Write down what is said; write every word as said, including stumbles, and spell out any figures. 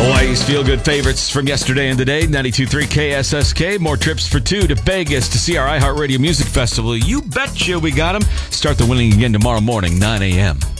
Hawaii's feel-good favorites from yesterday and today, ninety-two point three K S S K. More trips for two to Vegas to see our iHeartRadio Music Festival. You betcha we got them. Start the winning again tomorrow morning, nine a.m.